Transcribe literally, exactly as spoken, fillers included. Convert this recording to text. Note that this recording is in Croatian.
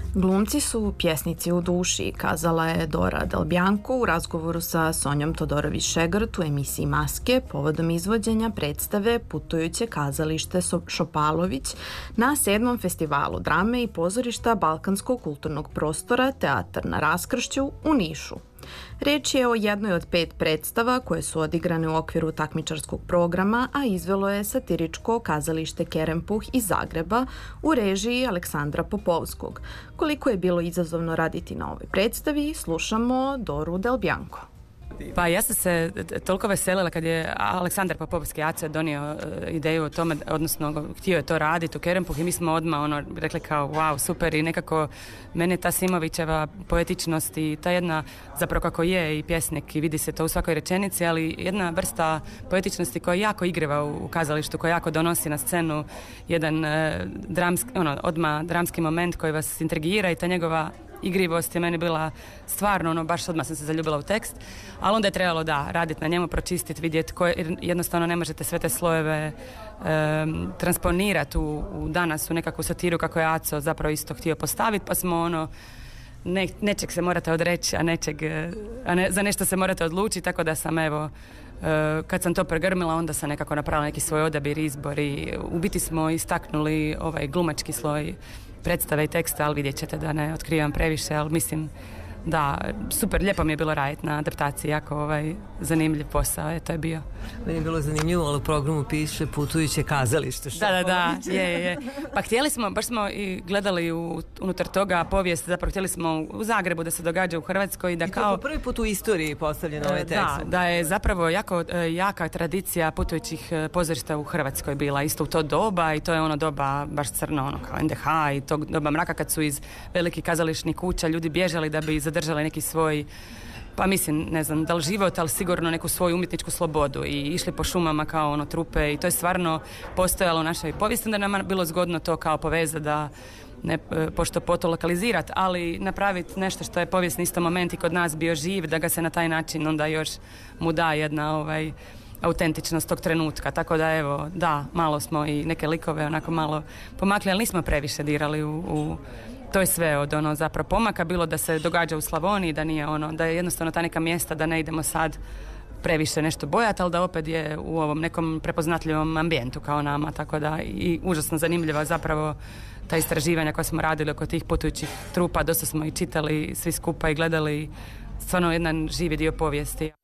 Glumci su pjesnici u duši, kazala je Dora Del Bianco u razgovoru sa Sonjom Todorović-Šegrt u emisiji Maske povodom izvođenja predstave Putujuće kazalište Šopalović na sedmom festivalu drame i pozorišta Balkanskog kulturnog prostora Teatar na Raskršću u Nišu. Riječ je o jednoj od pet predstava koje su odigrane u okviru takmičarskog programa, a izvelo je satiričko kazalište Kerempuh iz Zagreba u režiji Aleksandra Popovskog. Koliko je bilo izazovno raditi na ovoj predstavi, slušamo Doru Del Bianco. Pa ja sam se toliko veselila kad je Aleksandar Popovski Aco donio ideju o tome, odnosno htio je to raditi u Kerempuh i mi smo odmah ono rekli kao wow, super, i nekako mene ta Simovićeva poetičnost i ta jedna, zapravo kako je i pjesnik i vidi se to u svakoj rečenici, ali jedna vrsta poetičnosti koja jako igreva u kazalištu, koja jako donosi na scenu jedan eh, dramski, ono, odmah dramski moment koji vas intrigira i ta njegova igrivost je meni bila stvarno, ono, baš odmah sam se zaljubila u tekst, ali onda je trebalo da raditi na njemu, pročistiti, vidjeti koje, jednostavno ne možete sve te slojeve um, transponirati u, u danas u nekakvu satiru kako je Aco zapravo isto htio postaviti, pa smo ono ne, nečeg se morate odreći, a nečeg a ne, za nešto se morate odlučiti, tako da sam evo uh, kad sam to pregrmila, onda sam nekako napravila neki svoj odabir, izbor i u biti smo istaknuli ovaj glumački sloj predstave i teksta, ali vidjet ćete da ne otkrivam previše, ali mislim da super, lijepo mi je bilo raditi na adaptaciji, jako ovaj, zanimljiv posao je to je bio. Meni je bilo zanimljivo, ali u programu piše Putujuće kazalište. Da, da, da, je, je. Pa htjeli smo, baš smo i gledali u, unutar toga povijest, zapravo htjeli smo u Zagrebu da se događa u Hrvatskoj. Da I to kao, po prvi put u istoriji postavljeno ovaj tekst. Da, da je zapravo jako jaka tradicija putujućih pozorišta u Hrvatskoj bila isto u to doba i to je ono doba baš crno, ono kao en de ha i tog doba mraka kad su iz velikih kazališnih kuća ljudi bježali da bi zadržali neki svoj, pa mislim, ne znam, da li život, ali sigurno neku svoju umjetničku slobodu i išli po šumama kao ono trupe i to je stvarno postojalo u našoj povijesti, da nam je bilo zgodno to kao povezati da ne pošto poto lokalizirati, ali napraviti nešto što je povijesni isto moment i kod nas bio živ, da ga se na taj način onda još mu da jedna ovaj autentičnost tog trenutka, tako da evo, da, malo smo i neke likove onako malo pomakli, ali nismo previše dirali u, u to je sve od ono zapravo pomaka, bilo da se događa u Slavoniji, da nije ono, da je jednostavno ta neka mjesta da ne idemo sad previše nešto bojati, ali da opet je u ovom nekom prepoznatljivom ambijentu kao nama, tako da i užasno zanimljiva zapravo ta istraživanja koja smo radili oko tih putujućih trupa, dosta smo i čitali svi skupa i gledali, stvarno jedan živi dio povijesti.